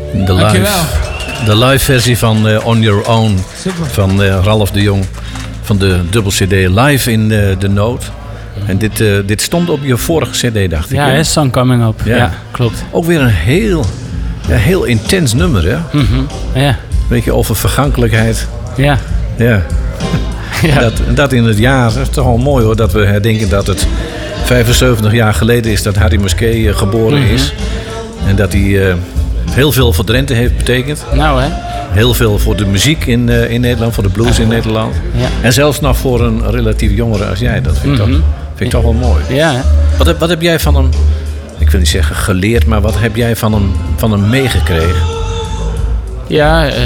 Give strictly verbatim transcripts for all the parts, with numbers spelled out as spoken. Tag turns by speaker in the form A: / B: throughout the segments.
A: De live, de live versie van uh, On Your Own. Super. Van uh, Ralph de Jong. Van de dubbel C D Live in uh, de Nood. En dit, uh, dit stond op je vorige cd, dacht ik.
B: Ja, hè? Song Coming Up. Ja. ja, klopt.
A: Ook weer een heel, ja, heel intens nummer, hè?
B: Mm-hmm. Ja.
A: Weet je, over vergankelijkheid.
B: Ja.
A: Ja. ja. Dat, dat in het jaar, dat is toch wel mooi hoor, dat we herdenken dat het vijfenzeventig jaar geleden is dat Harry Musquet uh, geboren mm-hmm. is. En dat hij uh, heel veel voor Drenthe heeft betekend.
B: Nou hè.
A: Heel veel voor de muziek in, uh, in Nederland, voor de blues in Nederland. Ja. En zelfs nog voor een relatief jongere als jij. Dat vind ik, mm-hmm. toch, vind ik toch wel mooi.
B: Ja, hè?
A: Wat, heb, wat heb jij van hem, ik wil niet zeggen geleerd, maar wat heb jij van hem, van hem meegekregen?
B: Ja, uh, uh,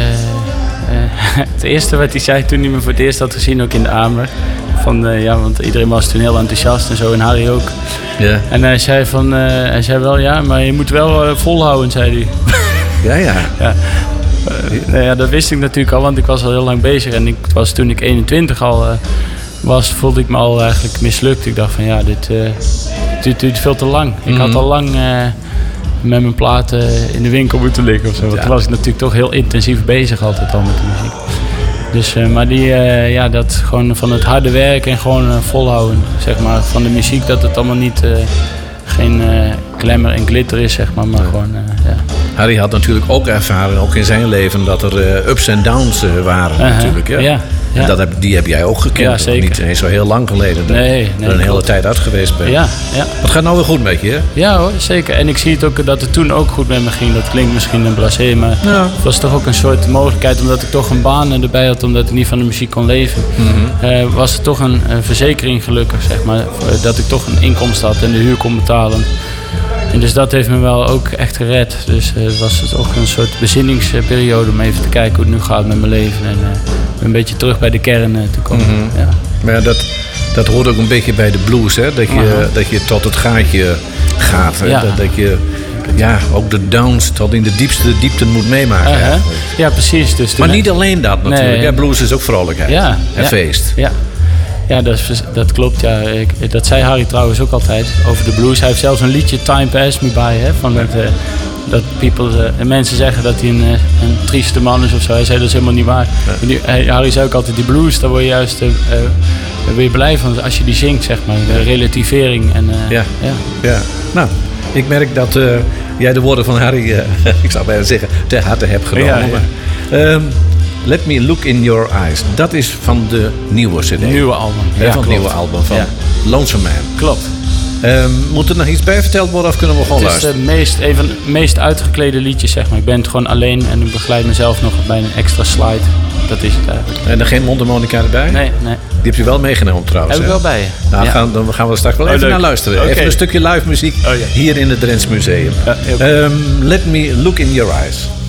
B: het eerste wat hij zei toen hij me voor het eerst had gezien, ook in de Amer. Van, uh, ja, want iedereen was toen heel enthousiast en zo, en Harry ook.
A: Ja.
B: En hij zei, van, uh, hij zei wel, ja, maar je moet wel uh, volhouden, zei hij.
A: Ja, ja.
B: ja. Uh, nou ja, dat wist ik natuurlijk al, want ik was al heel lang bezig. En ik was, toen ik eenentwintig al uh, was, voelde ik me al eigenlijk mislukt. Ik dacht van ja, dit, uh, dit duurt veel te lang. Mm-hmm. Ik had al lang uh, met mijn platen in de winkel moeten liggen of zo. Want ja. Toen was ik natuurlijk toch heel intensief bezig altijd al met de muziek. Dus, uh, maar die, uh, ja, dat gewoon van het harde werk en gewoon uh, volhouden, zeg maar. Van de muziek, dat het allemaal niet... Uh, geen uh, glamour en glitter is, zeg maar, maar ja. gewoon, uh, ja.
A: Harry had natuurlijk ook ervaren, ook in zijn leven, dat er uh, ups en downs uh, waren uh-huh. natuurlijk. Ja.
B: Ja, ja.
A: En dat heb, die heb jij ook gekend.
B: Ja, zeker.
A: Niet eens zo heel lang geleden. Dat
B: nee,
A: je
B: nee,
A: er een hele
B: klopt.
A: tijd uit geweest bent.
B: Ja, ja.
A: Het gaat nou weer goed met je, hè?
B: Ja hoor, zeker. En ik zie het ook dat het toen ook goed met me ging. Dat klinkt misschien een blasé, maar ja. Het was toch ook een soort mogelijkheid, omdat ik toch een baan erbij had, omdat ik niet van de muziek kon leven. Mm-hmm. Uh, was het toch een, een verzekering gelukkig, zeg maar. Dat ik toch een inkomsten had en de huur kon betalen. En dus dat heeft me wel ook echt gered. Dus uh, het was het ook een soort bezinningsperiode om even te kijken hoe het nu gaat met mijn leven. En uh, een beetje terug bij de kern uh, te komen. Mm-hmm. Ja.
A: Maar ja, dat, dat hoort ook een beetje bij de blues, hè? Dat je, uh-huh. dat je tot het gaatje gaat. Hè? Ja. Dat, dat je ja, ook de downs tot in de diepste diepten moet meemaken.
B: Uh-huh. Ja, precies. Dus
A: maar niet alleen dat natuurlijk. Nee. Ja, blues is ook vrolijkheid
B: ja,
A: en
B: ja.
A: feest.
B: Ja. Ja, dat, is, dat klopt. Ja. Ik, dat zei Harry trouwens ook altijd over de blues. Hij heeft zelfs een liedje Time Passed Me By. Hè, van dat, uh, dat people, uh, mensen zeggen dat hij een, uh, een trieste man is of zo. Hij zei dat is helemaal niet waar. Ja. Die, hij, Harry zei ook altijd die blues, daar word je juist uh, uh, weer blij van als je die zingt, zeg maar. De relativering. En, uh,
A: ja.
B: Ja.
A: ja. Nou, ik merk dat uh, jij de woorden van Harry, uh, ik zou bijna zeggen, ter harte hebt genomen. Ja, ja. Um, Let Me Look In Your Eyes. Dat is van de nieuwe cd.
B: Nieuwe album.
A: Ja, van het nieuwe album van ja. Lonesome Man.
B: Klopt.
A: Um, moet er nog iets bij verteld worden of kunnen we gewoon luisteren?
B: Het is de meest, een van de meest uitgeklede liedjes, zeg maar. Ik ben het gewoon alleen en ik begeleid mezelf nog bij een extra slide. Dat is het eigenlijk.
A: En er geen mondharmonica erbij?
B: Nee, nee.
A: Die heb je wel meegenomen trouwens.
B: Heb ik wel bij je.
A: Nou,
B: ja.
A: gaan, dan gaan we er straks wel oh, even leuk. naar luisteren. Okay. Even een stukje live muziek oh, ja. hier in het Drents Museum. Ja, um, Let Me Look In Your Eyes.